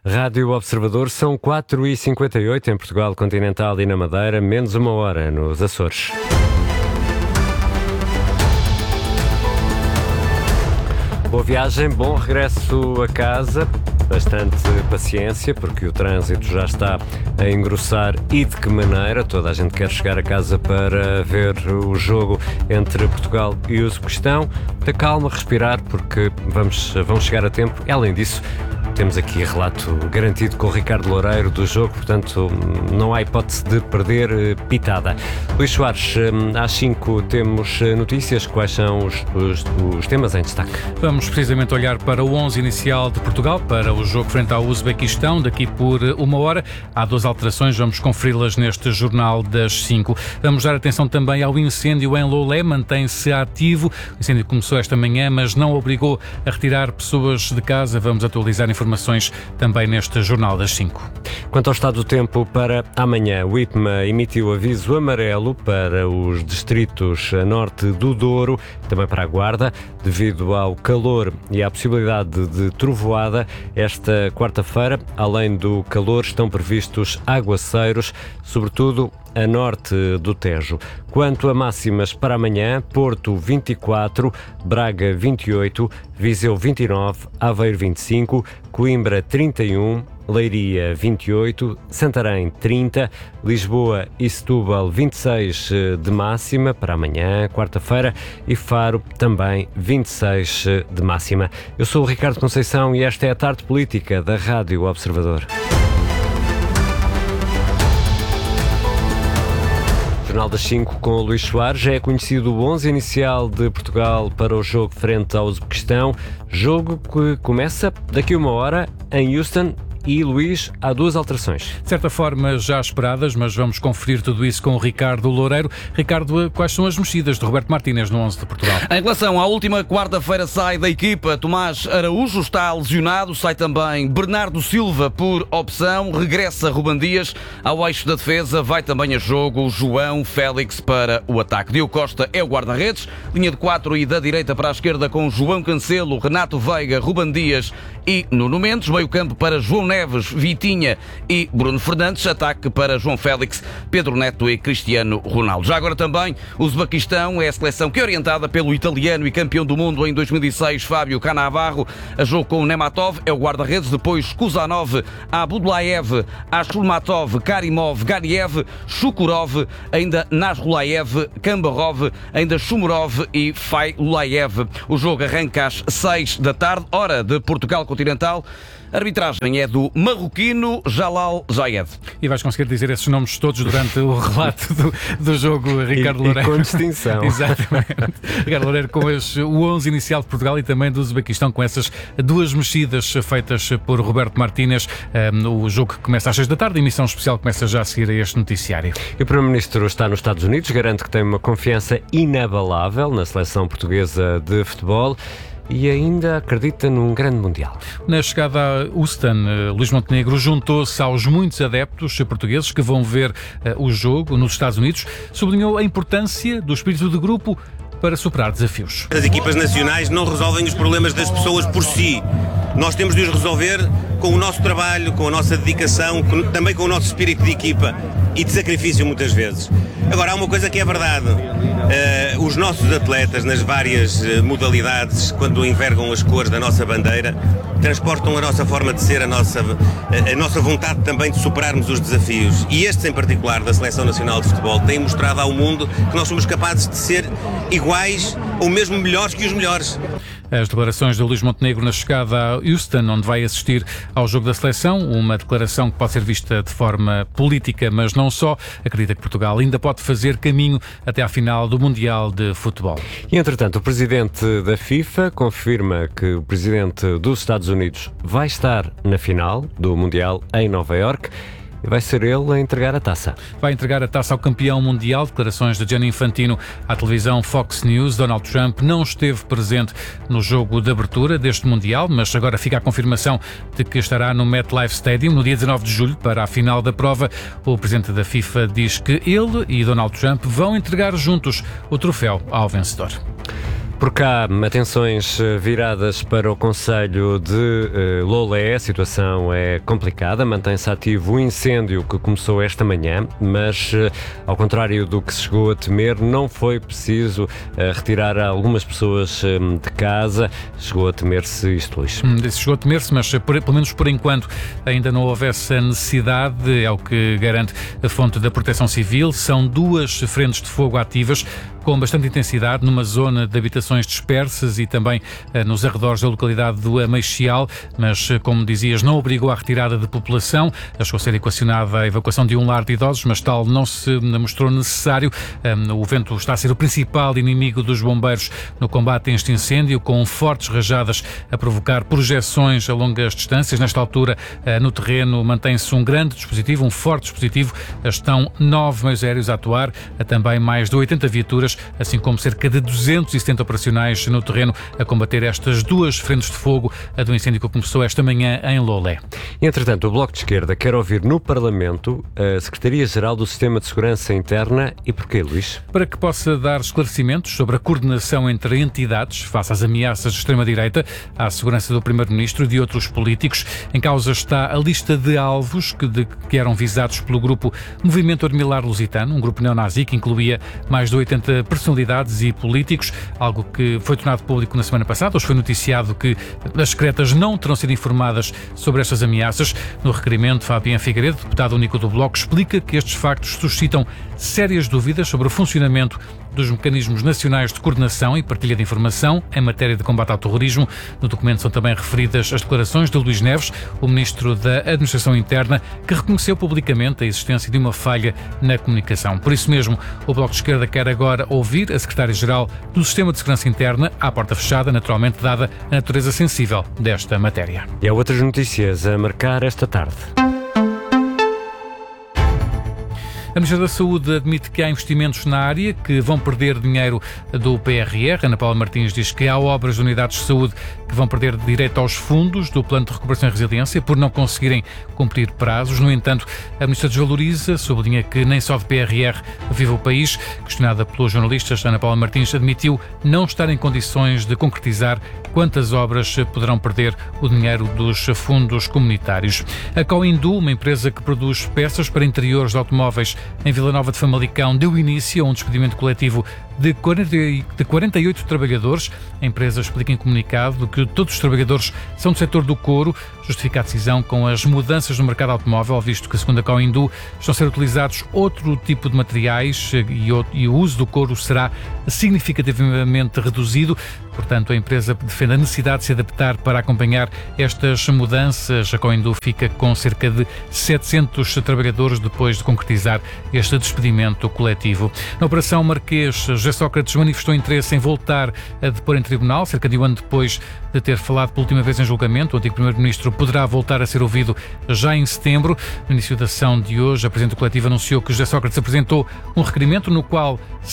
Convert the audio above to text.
Rádio Observador, são 4h58 em Portugal continental e na Madeira, menos 1 hora nos Açores. Boa viagem, bom regresso a casa. Bastante paciência, porque o trânsito já está a engrossar e de que maneira. Toda a gente quer chegar a casa para ver o jogo entre Portugal e o Uzbequistão. Muita calma, respirar, porque vamos chegar a tempo. E, além disso, temos aqui relato garantido com o Ricardo Loureiro do jogo, portanto não há hipótese de perder pitada. Luís Soares, às 5 temos notícias. Quais são os temas em destaque? Vamos precisamente olhar para o 11 inicial de Portugal, para o jogo frente ao Uzbequistão, daqui por 1 hora. Há 2 alterações, vamos conferi-las neste jornal das 5. Vamos dar atenção também ao incêndio em Lolé, mantém-se ativo. O incêndio começou esta manhã, mas não obrigou a retirar pessoas de casa. Vamos atualizar informações também neste Jornal das 5. Quanto ao estado do tempo para amanhã, o IPMA emitiu aviso amarelo para os distritos a norte do Douro, também para a Guarda, devido ao calor e à possibilidade de trovoada. Esta quarta-feira, além do calor, estão previstos aguaceiros, sobretudo a norte do Tejo. Quanto a máximas para amanhã, Porto 24, Braga 28, Viseu 29, Aveiro 25, Coimbra 31, Leiria 28, Santarém 30, Lisboa e Setúbal 26 de máxima para amanhã, quarta-feira, e Faro também 26 de máxima. Eu sou o Ricardo Conceição e esta é a Tarde Política da Rádio Observador. Jornal das 5 com o Luís Soares. Já é conhecido o 11 inicial de Portugal para o jogo frente ao Uzbequistão. Jogo que começa daqui a 1 hora em Houston. E, Luís, há 2 alterações. De certa forma já esperadas, mas vamos conferir tudo isso com o Ricardo Loureiro. Ricardo, quais são as mexidas de Roberto Martínez no 11 de Portugal? Em relação à última quarta-feira, sai da equipa Tomás Araújo, está lesionado. Sai também Bernardo Silva por opção. Regressa Ruben Dias ao eixo da defesa. Vai também a jogo João Félix para o ataque. Diogo Costa é o guarda-redes. Linha de 4 e da direita para a esquerda com João Cancelo, Renato Veiga, Ruben Dias e Nuno Mendes. Meio campo para João Neves, Vitinha e Bruno Fernandes. Ataque para João Félix, Pedro Neto e Cristiano Ronaldo. Já agora também o Uzbequistão é a seleção que é orientada pelo italiano e campeão do mundo em 2006, Fábio Cannavaro. A jogo com o Nematov, é o guarda-redes. Depois Kuzanov, Abudlaev, Ashurmatov, Karimov, Ganiev, Shukurov, ainda Nasrulaev, Kambarov, ainda Shumurov e Failulaev. O jogo arranca às 6 da tarde, hora de Portugal continental. A arbitragem é do marroquino Jalal Zayed. E vais conseguir dizer esses nomes todos durante o relato do jogo, Ricardo Loureiro. E com distinção. Exatamente. Ricardo Loureiro com o 11 inicial de Portugal e também do Uzbequistão, com essas 2 mexidas feitas por Roberto Martínez. O jogo que começa às 6 da tarde, a emissão especial começa já a seguir a este noticiário. E o Primeiro-Ministro está nos Estados Unidos, garante que tem uma confiança inabalável na seleção portuguesa de futebol. E ainda acredita num grande Mundial. Na chegada a Houston, Luís Montenegro juntou-se aos muitos adeptos portugueses que vão ver o jogo nos Estados Unidos. Sublinhou a importância do espírito de grupo para superar desafios. As equipas nacionais não resolvem os problemas das pessoas por si. Nós temos de os resolver com o nosso trabalho, com a nossa dedicação, também com o nosso espírito de equipa e de sacrifício muitas vezes. Agora, há uma coisa que é verdade. Os nossos atletas, nas várias modalidades, quando envergam as cores da nossa bandeira, transportam a nossa forma de ser, a nossa vontade também de superarmos os desafios. E estes, em particular, da Seleção Nacional de Futebol, têm mostrado ao mundo que nós somos capazes de ser iguais ou mesmo melhores que os melhores. As declarações de Luís Montenegro na chegada a Houston, onde vai assistir ao jogo da seleção, uma declaração que pode ser vista de forma política, mas não só. Acredita que Portugal ainda pode fazer caminho até à final do Mundial de Futebol. E, entretanto, o presidente da FIFA confirma que o presidente dos Estados Unidos vai estar na final do Mundial em Nova Iorque. E vai ser ele a entregar a taça. Vai entregar a taça ao campeão mundial. Declarações de Gianni Infantino à televisão Fox News. Donald Trump não esteve presente no jogo de abertura deste Mundial, mas agora fica a confirmação de que estará no MetLife Stadium no dia 19 de julho para a final da prova. O presidente da FIFA diz que ele e Donald Trump vão entregar juntos o troféu ao vencedor. Por cá, atenções viradas para o concelho de Lolé. A situação é complicada, mantém-se ativo o incêndio que começou esta manhã, mas, ao contrário do que se chegou a temer, não foi preciso retirar algumas pessoas de casa. Chegou a temer-se isto, Luís. Chegou a temer-se, mas pelo menos por enquanto ainda não houve essa necessidade, é o que garante a fonte da Proteção Civil. São 2 frentes de fogo ativas, com bastante intensidade, numa zona de habitações dispersas e também nos arredores da localidade do Ameixial, mas, como dizias, não obrigou à retirada de população. Chegou a ser equacionada a evacuação de um lar de idosos, mas tal não se mostrou necessário. O vento está a ser o principal inimigo dos bombeiros no combate a este incêndio, com fortes rajadas a provocar projeções a longas distâncias. Nesta altura, no terreno, mantém-se um grande dispositivo, um forte dispositivo. Estão 9 meios aéreos a atuar, também mais de 80 viaturas, assim como cerca de 270 operacionais no terreno a combater estas 2 frentes de fogo do incêndio que começou esta manhã em Lolé. Entretanto, o Bloco de Esquerda quer ouvir no Parlamento a Secretaria-Geral do Sistema de Segurança Interna. E porquê, Luís? Para que possa dar esclarecimentos sobre a coordenação entre entidades face às ameaças de extrema-direita à segurança do Primeiro-Ministro e de outros políticos. Em causa está a lista de alvos que eram visados pelo grupo Movimento Armilar Lusitano, um grupo neonazi que incluía mais de 80 personalidades e políticos, algo que foi tornado público na semana passada. Hoje foi noticiado que as secretas não terão sido informadas sobre estas ameaças. No requerimento, Fabián Figueiredo, deputado único do Bloco, explica que estes factos suscitam sérias dúvidas sobre o funcionamento dos mecanismos nacionais de coordenação e partilha de informação em matéria de combate ao terrorismo. No documento são também referidas as declarações de Luís Neves, o Ministro da Administração Interna, que reconheceu publicamente a existência de uma falha na comunicação. Por isso mesmo, o Bloco de Esquerda quer agora ouvir a Secretária-Geral do Sistema de Segurança Interna, à porta fechada, naturalmente dada a natureza sensível desta matéria. E há outras notícias a marcar esta tarde. A Ministra da Saúde admite que há investimentos na área que vão perder dinheiro do PRR. Ana Paula Martins diz que há obras de unidades de saúde que vão perder direito aos fundos do Plano de Recuperação e Resiliência por não conseguirem cumprir prazos. No entanto, a Ministra desvaloriza, sublinha que nem só de PRR vive o país. Questionada pelos jornalistas, Ana Paula Martins admitiu não estar em condições de concretizar quantas obras poderão perder o dinheiro dos fundos comunitários. A Coindu, uma empresa que produz peças para interiores de automóveis em Vila Nova de Famalicão, deu início a um despedimento coletivo de 48 trabalhadores. A empresa explica em comunicado que todos os trabalhadores são do setor do couro. Justifica a decisão com as mudanças no mercado automóvel, visto que, segundo a Coindu, estão a ser utilizados outro tipo de materiais e o uso do couro será significativamente reduzido. Portanto, a empresa defende a necessidade de se adaptar para acompanhar estas mudanças. A Coindu fica com cerca de 700 trabalhadores depois de concretizar este despedimento coletivo. Na Operação Marquês, José Sócrates manifestou interesse em voltar a depor em tribunal, cerca de um ano depois de ter falado pela última vez em julgamento. O antigo Primeiro-Ministro poderá voltar a ser ouvido já em setembro. No início da sessão de hoje, a Presidente do Coletivo anunciou que José Sócrates apresentou um requerimento no qual